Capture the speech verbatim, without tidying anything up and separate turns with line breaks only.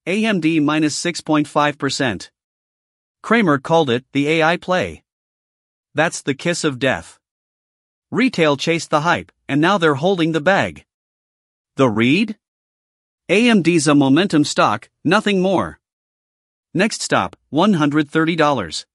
A M D minus six point five percent. Cramer called it the A I play. That's the kiss of death. Retail chased the hype, and now they're holding the bag. The read? A M D's a momentum stock, nothing more. Next stop, one hundred thirty dollars.